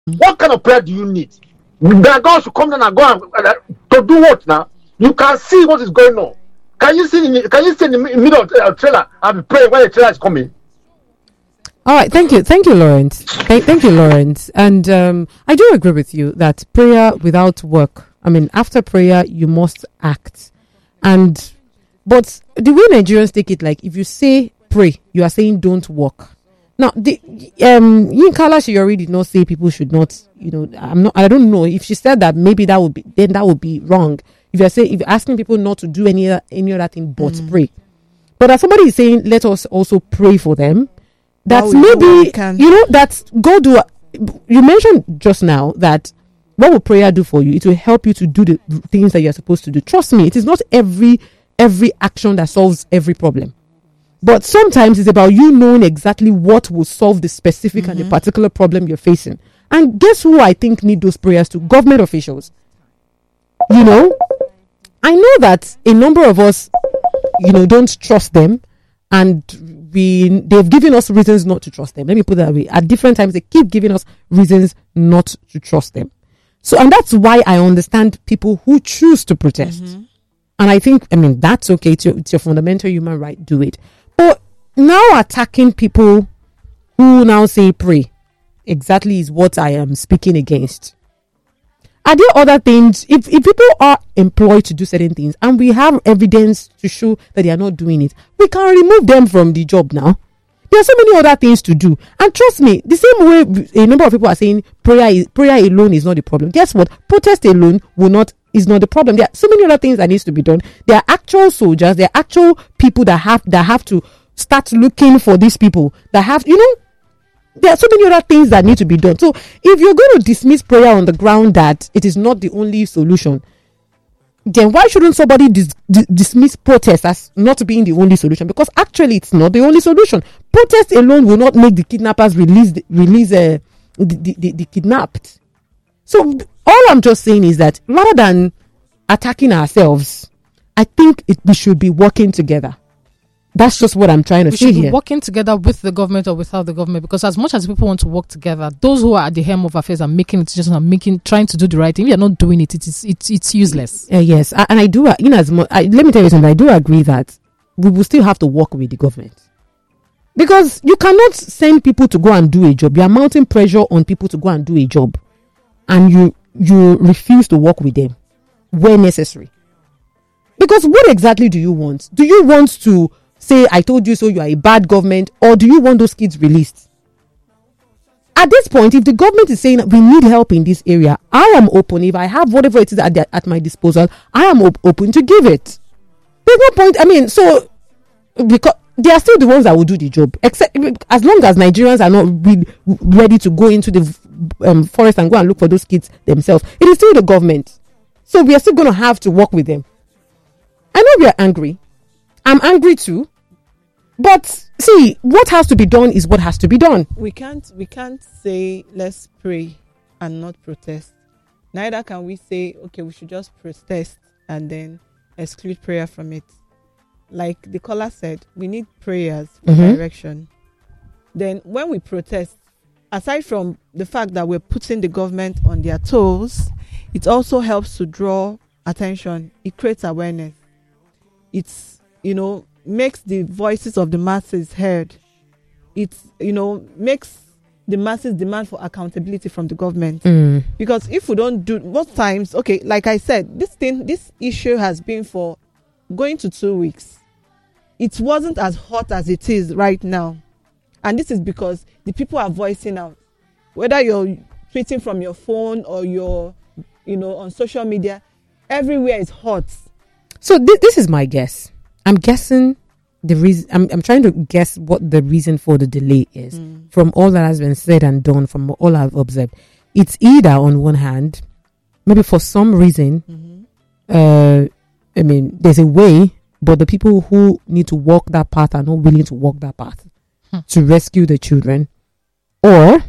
What kind of prayer do you need? That God should come down and go and to do what now? You can see what is going on. Can you see in the middle of a trailer and be praying when the trailer is coming? All right, thank you, Lawrence. Thank you, Lawrence. And I do agree with you that prayer without work. I mean, after prayer, you must act. But the way Nigerians take it, like if you say pray, you are saying don't work. Now, Yinka Alaseyori did not say people should not. I don't know if she said that. Maybe that would be wrong. If you're asking people not to do any other thing but pray. But as somebody is saying, let us also pray for them. That's maybe that God do. You mentioned just now that what will prayer do for you? It will help you to do the things that you're supposed to do. Trust me, it is not every action that solves every problem. But sometimes it's about you knowing exactly what will solve the specific and the particular problem you're facing. And guess who I think need those prayers to? Government officials. I know that a number of us, don't trust them, and they've given us reasons not to trust them. Let me put it that way. At different times, they keep giving us reasons not to trust them. So, and that's why I understand people who choose to protest. And I think, that's okay. It's your fundamental human right. Do it. But now attacking people who now say pray exactly is what I am speaking against. Are there other things? If people are employed to do certain things and we have evidence to show that they are not doing it, we can remove them from the job now. There are so many other things to do. And trust me, the same way a number of people are saying prayer alone is not the problem. Guess what? Protest alone is not the problem. There are so many other things that needs to be done. There are actual soldiers, there are actual people that have to start looking for these people that have, there are so many other things that need to be done. So if you're going to dismiss prayer on the ground that it is not the only solution, then why shouldn't somebody dismiss protest as not being the only solution? Because actually it's not the only solution. Protest alone will not make the kidnappers release the kidnapped. So all I'm just saying is that rather than attacking ourselves, I think we should be working together. That's just what I'm trying to say here. We should be working together with the government or without the government, because as much as people want to work together, those who are at the helm of affairs are making decisions and trying to do the right thing. If you're not doing it, it's useless. Yes, and I do. Let me tell you something. I do agree that we will still have to work with the government, because you cannot send people to go and do a job. You are mounting pressure on people to go and do a job, and you refuse to work with them where necessary. Because what exactly do you want? Do you want to say, I told you so, you are a bad government, or do you want those kids released? At this point, if the government is saying we need help in this area, I am open. If I have whatever it is at my disposal, I am open to give it. There's no point. So because they are still the ones that will do the job, except as long as Nigerians are not ready to go into the forest and go and look for those kids themselves, it is still the government. So we are still going to have to work with them. I know we are angry. I'm angry too. But see, what has to be done is what has to be done. We can't say let's pray and not protest. Neither can we say, okay, we should just protest and then exclude prayer from it. Like the caller said, we need prayers for direction. Then when we protest, aside from the fact that we're putting the government on their toes, it also helps to draw attention. It creates awareness. It's, makes the voices of the masses heard. It, makes the masses demand for accountability from the government. Because if we don't do, most times, okay, like I said, this issue has been for going to 2 weeks. It wasn't as hot as it is right now. And this is because the people are voicing out. Whether you're tweeting from your phone or you're, on social media, everywhere is hot. So this is my guess. I'm guessing the reason. I'm trying to guess what the reason for the delay is from all that has been said and done, from all I've observed. It's either on one hand, maybe for some reason, there's a way, but the people who need to walk that path are not willing to walk that path to rescue the children, or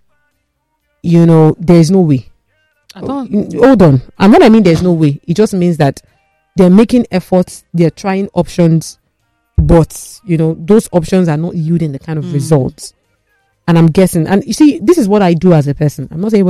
there's no way. Hold on. And when I mean there's no way, it just means that they're making efforts, they're trying options, but those options are not yielding the kind of results. and I'm guessing. And you see, this is what I do as a person. I'm not saying